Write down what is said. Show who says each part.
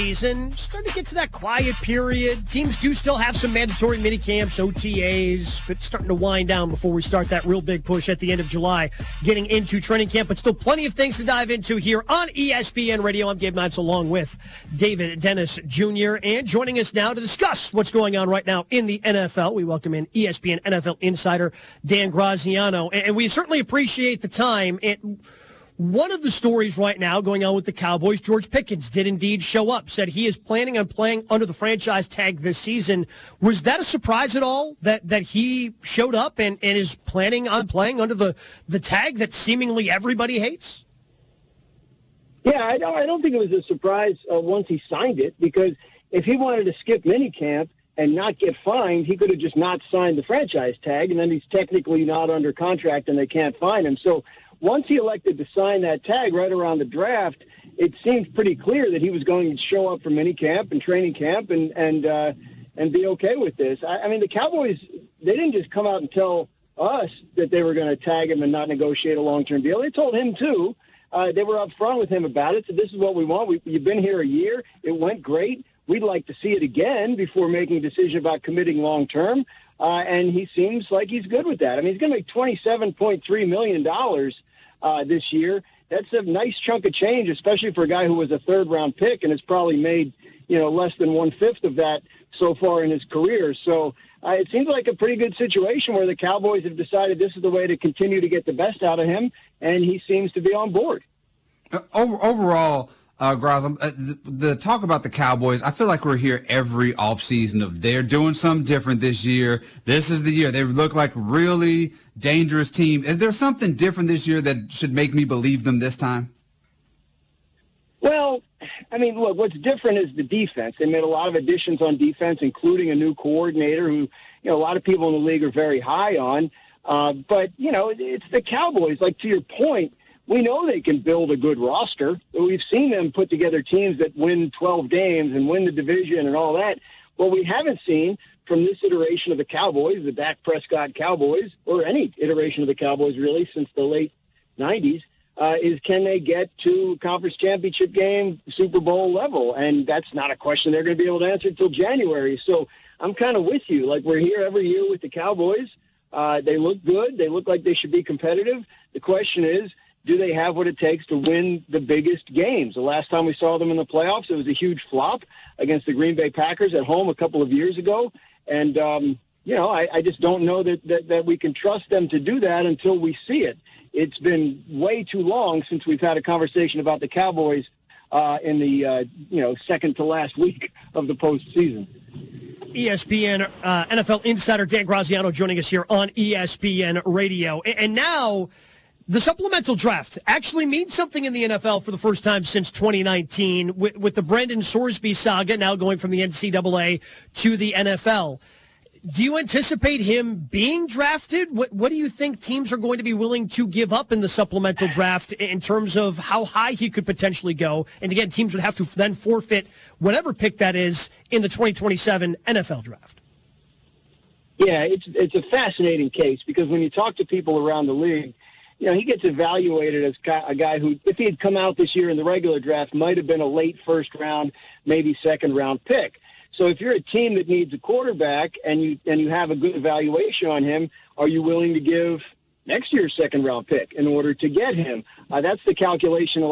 Speaker 1: season, starting to get to that quiet period. Teams do still have some mandatory mini camps, OTAs, but starting to wind down before we start that real big push at the end of July, getting into training camp, but still plenty of things to dive into here on ESPN Radio. I'm Gabe Nitz along with David Dennis Jr. And joining us now to discuss what's going on right now in the NFL, we welcome in ESPN NFL insider Dan Graziano. And we certainly appreciate the time. And one of the stories right now going on with the Cowboys, George Pickens did indeed show up, said he is planning on playing under the franchise tag this season. Was that a surprise at all that he showed up and is planning on playing under the tag that seemingly everybody hates?
Speaker 2: Yeah, I don't think it was a surprise once he signed it, because if he wanted to skip minicamp and not get fined, he could have just not signed the franchise tag, and then he's technically not under contract and they can't fine him. So once he elected to sign that tag right around the draft, it seemed pretty clear that he was going to show up for minicamp and training camp and be okay with this. I mean, the Cowboys, they didn't just come out and tell us that they were going to tag him and not negotiate a long-term deal. They told him, too. They were up front with him about it, so this is what we want. You've been here a year. It went great. We'd like to see it again before making a decision about committing long-term. And he seems like he's good with that. I mean, he's going to make $27.3 million this year. That's a nice chunk of change, especially for a guy who was a third-round pick and has probably made, less than one-fifth of that so far in his career. So it seems like a pretty good situation where the Cowboys have decided this is the way to continue to get the best out of him, and he seems to be on board.
Speaker 3: Overall, Graz, the talk about the Cowboys, I feel like we're here every offseason of they're doing something different this year. This is the year. They look like really dangerous team. Is there something different this year that should make me believe them this time?
Speaker 2: Well, I mean, look, what's different is the defense. They made a lot of additions on defense, including a new coordinator who, a lot of people in the league are very high on. But, it's the Cowboys. Like, to your point, we know they can build a good roster. We've seen them put together teams that win 12 games and win the division and all that. What we haven't seen from this iteration of the Cowboys, the Dak Prescott Cowboys, or any iteration of the Cowboys really since the late 90s, is can they get to conference championship game, Super Bowl level? And that's not a question they're going to be able to answer until January. So I'm kind of with you. Like, we're here every year with the Cowboys. They look good. They look like they should be competitive. The question is, do they have what it takes to win the biggest games? The last time we saw them in the playoffs, it was a huge flop against the Green Bay Packers at home a couple of years ago. And, I just don't know that we can trust them to do that until we see it. It's been way too long since we've had a conversation about the Cowboys in the, second to last week of the postseason.
Speaker 1: ESPN NFL insider Dan Graziano joining us here on ESPN Radio. And now the supplemental draft actually means something in the NFL for the first time since 2019 with the Brendan Sorsby saga now going from the NCAA to the NFL. Do you anticipate him being drafted? What do you think teams are going to be willing to give up in the supplemental draft in terms of how high he could potentially go? And again, teams would have to then forfeit whatever pick that is in the 2027 NFL draft.
Speaker 2: Yeah, it's a fascinating case because when you talk to people around the league, he gets evaluated as a guy who, if he had come out this year in the regular draft, might have been a late first round, maybe second round pick. So if you're a team that needs a quarterback and you have a good evaluation on him, are you willing to give next year's second round pick in order to get him? That's the calculation